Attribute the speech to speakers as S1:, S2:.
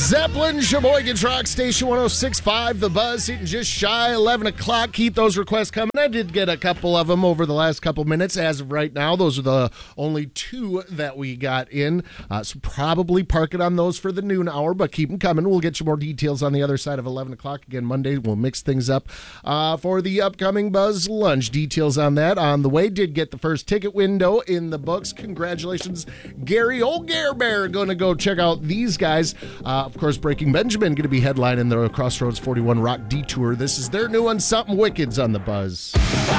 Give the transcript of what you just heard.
S1: Zeppelin, Sheboygan's Rock Station 106.5, The Buzz, hitting just shy 11 o'clock. Keep those requests coming. I did get a couple of them over the last couple minutes. As of right now, those are the only two that we got in. So probably park it on those for the noon hour, but keep them coming. We'll get you more details on the other side of 11 o'clock. Again, Monday, we'll mix things up for the upcoming Buzz Lunch. Details on that on the way. Did get the first ticket window in the books. Congratulations, Gary, old Gare Bear. Going to go check out these guys. Of course, Breaking Benjamin going to be headlining the Crossroads 41 Rock Detour. This is their new one, Something Wicked's on the Buzz.